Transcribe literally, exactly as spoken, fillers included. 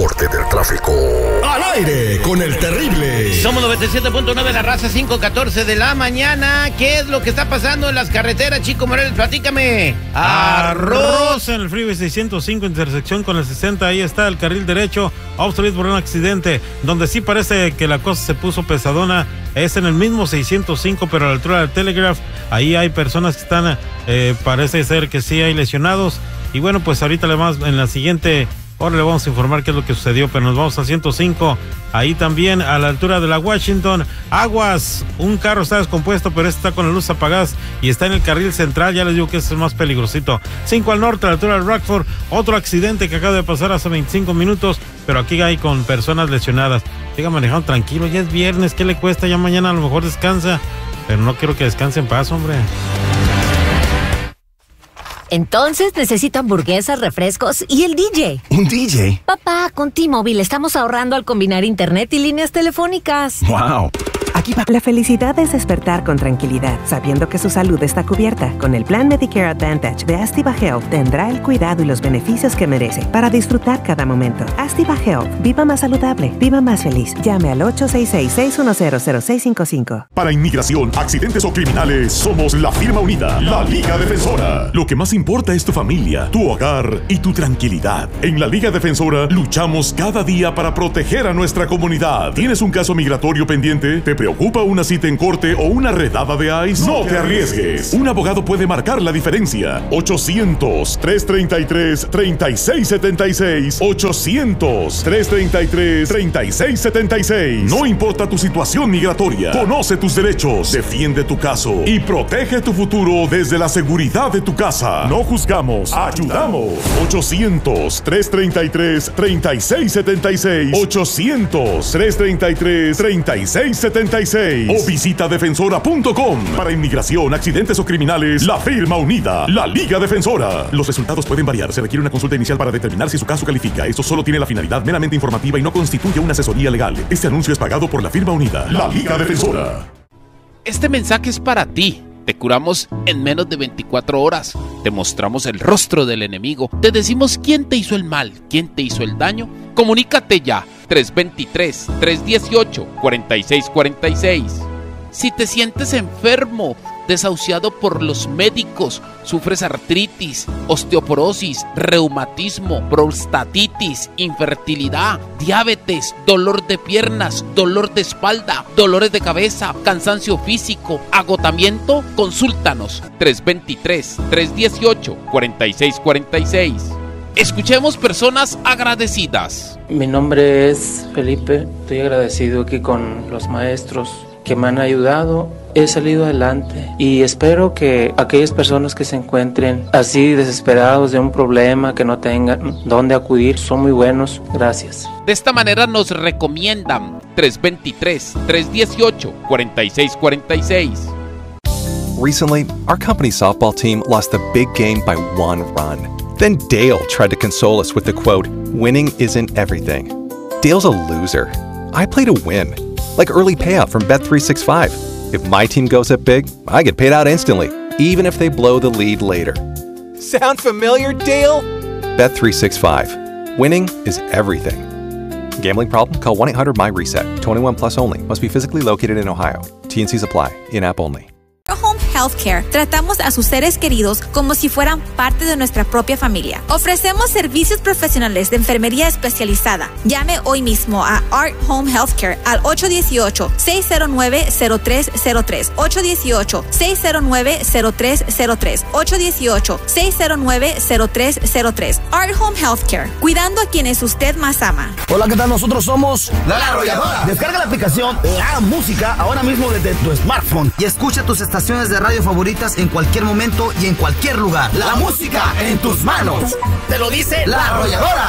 reporte del tráfico. Al aire con el terrible. Somos noventa y siete punto nueve La Raza, cinco catorce de la mañana. ¿Qué es lo que está pasando en las carreteras, Chico Morales? Platícame. Arroz en el Freeway seiscientos cinco, intersección con el sesenta. Ahí está el carril derecho, obstruido por un accidente. Donde sí parece que la cosa se puso pesadona es en el mismo seiscientos cinco, pero a la altura del Telegraph. Ahí hay personas que están, eh, parece ser que sí hay lesionados. Y bueno, pues ahorita le vamos, en la siguiente hora le vamos a informar qué es lo que sucedió, pero nos vamos a ciento cinco, ahí también a la altura de la Washington. Aguas, un carro está descompuesto, pero este está con las luces apagadas y está en el carril central, ya les digo que ese es el más peligrosito. cinco al norte, a la altura de Rockford, otro accidente que acaba de pasar hace veinticinco minutos, pero aquí hay con personas lesionadas. Siga manejando tranquilo, ya es viernes, ¿qué le cuesta? Ya mañana a lo mejor descansa, pero no quiero que descanse en paz, hombre. Entonces necesito hamburguesas, refrescos y el D J. ¿Un D J? Papá, con T-Mobile estamos ahorrando al combinar internet y líneas telefónicas. ¡Wow! Aquí va. La felicidad es despertar con tranquilidad, sabiendo que su salud está cubierta. Con el plan Medicare Advantage de Astiva Health tendrá el cuidado y los beneficios que merece para disfrutar cada momento. Astiva Health. Viva más saludable. Viva más feliz. Llame al ocho seis seis, seis uno cero, cero seis cinco cinco. Para inmigración, accidentes o criminales, somos la firma unida, la Liga Defensora. Lo que más importa es tu familia, tu hogar y tu tranquilidad. En la Liga Defensora luchamos cada día para proteger a nuestra comunidad. ¿Tienes un caso migratorio pendiente? ¿Te preocupa una cita en corte o una redada de ICE? No te arriesgues. Un abogado puede marcar la diferencia. ochocientos, trescientos treinta y tres, treinta y seis setenta y seis. ochocientos, trescientos treinta y tres, treinta y seis setenta y seis. No importa tu situación migratoria. Conoce tus derechos, defiende tu caso y protege tu futuro desde la seguridad de tu casa. No juzgamos, ayudamos. ochocientos, trescientos treinta y tres, treinta y seis setenta y seis. ochocientos, trescientos treinta y tres, treinta y seis setenta y seis. O visita defensora punto com. Para inmigración, accidentes o criminales, la firma unida, la Liga Defensora. Los resultados pueden variar. Se requiere una consulta inicial para determinar si su caso califica. Esto solo tiene la finalidad meramente informativa y no constituye una asesoría legal. Este anuncio es pagado por la firma unida, la Liga Defensora. Este mensaje es para ti. Te curamos en menos de veinticuatro horas. Te mostramos el rostro del enemigo. Te decimos quién te hizo el mal, quién te hizo el daño. Comunícate ya. tres dos tres, tres uno ocho, cuatro seis cuatro seis. Si te sientes enfermo, desahuciado por los médicos, sufres artritis, osteoporosis, reumatismo, prostatitis, infertilidad, diabetes, dolor de piernas, dolor de espalda, dolores de cabeza, cansancio físico, agotamiento, consúltanos. tres dos tres, tres uno ocho, cuatro seis cuatro seis. Escuchemos personas agradecidas. Mi nombre es Felipe, estoy agradecido aquí con los maestros que me han ayudado. He salido adelante y espero que aquellas personas que se encuentren así desesperados de un problema, que no tengan dónde acudir, son muy buenos. Gracias. De esta manera nos recomiendan tres dos tres, tres uno ocho, cuatro seis cuatro seis. Recently, our company softball team lost a big game by one run. Then Dale tried to console us with the quote, "Winning isn't everything." Dale's a loser. I play to win, like early payout from Bet three sixty-five. If my team goes up big, I get paid out instantly, even if they blow the lead later. Sound familiar, Dale? Bet three sixty-five. Winning is everything. Gambling problem? Call one eight hundred M Y RESET. twenty-one plus only. Must be physically located in Ohio. T N Cs apply. In-app only. Home Healthcare. Tratamos a sus seres queridos como si fueran parte de nuestra propia familia. Ofrecemos servicios profesionales de enfermería especializada. Llame hoy mismo a Art Home Healthcare al ocho uno ocho, seis cero nueve, cero tres cero tres. ocho uno ocho, seis cero nueve, cero tres cero tres. ocho uno ocho, seis cero nueve, cero tres cero tres. Art Home Healthcare. Cuidando a quienes usted más ama. Hola, ¿qué tal? Nosotros somos La Arrolladora. Descarga la aplicación La Música ahora mismo desde tu smartphone y escucha tus estaciones de radio favoritas en cualquier momento y en cualquier lugar. La música en tus manos. Te lo dice La Arrolladora.